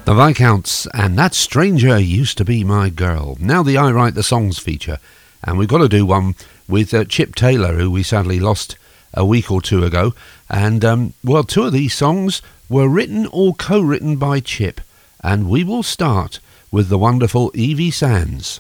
The Viscounts, and That Stranger Used to Be My Girl. Now the I Write the Songs feature, and we've got to do one with Chip Taylor, who we sadly lost a week or two ago. And, well, two of these songs were written or co-written by Chip, and we will start with the wonderful Evie Sands.